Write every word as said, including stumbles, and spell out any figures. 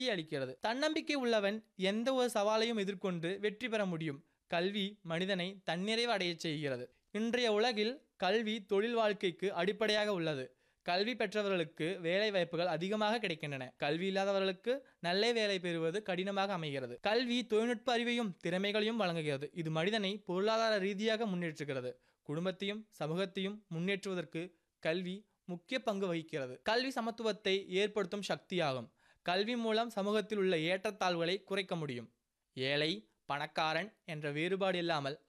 அளிக்கிறது. தன்னம்பிக்கை உள்ளவன் எந்த ஒரு சவாலையும் எதிர்கொண்டு வெற்றி பெற முடியும். கல்வி மனிதனை தன்னிறைவு அடையச் செய்கிறது. இன்றைய உலகில் கல்வி தொழில் வாழ்க்கைக்கு அடிப்படையாக உள்ளது. கல்வி பெற்றவர்களுக்கு வேலை வாய்ப்புகள் அதிகமாக கிடைக்கின்றன. கல்வி இல்லாதவர்களுக்கு நல்ல வேலை பெறுவது கடினமாக அமைகிறது. கல்வி தொழில்நுட்ப அறிவையும் திறமைகளையும் வழங்குகிறது. இது மனிதனை பொருளாதார ரீதியாக முன்னேற்றுகிறது. குடும்பத்தையும் சமூகத்தையும் முன்னேற்றுவதற்கு கல்வி முக்கிய பங்கு வகிக்கிறது. கல்வி சமத்துவத்தை ஏற்படுத்தும் சக்தியாகும். கல்வி மூலம் சமூகத்தில் உள்ள ஏற்றத்தாழ்வுகளை குறைக்க முடியும். ஏழை பணக்காரன் என்ற வேறுபாடு இல்லாமல்